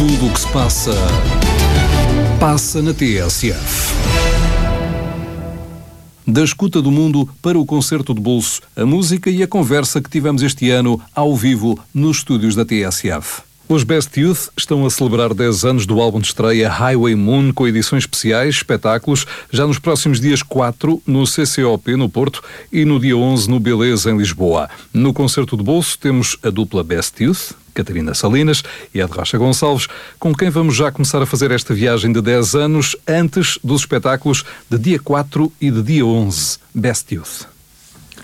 Tudo o que se passa, passa na TSF. Da escuta do mundo para o concerto de bolso, a música e a conversa que tivemos este ano ao vivo nos estúdios da TSF. Os Best Youth estão a celebrar 10 anos do álbum de estreia Highway Moon, com edições especiais, espetáculos, já nos próximos dias 4 no CCOP no Porto e no dia 11 no Beleza em Lisboa. No concerto de bolso temos a dupla Best Youth, Catarina Salinas e Ed Rocha Gonçalves, com quem vamos já começar a fazer esta viagem de 10 anos antes dos espetáculos de dia 4 e de dia 11. Best Youth.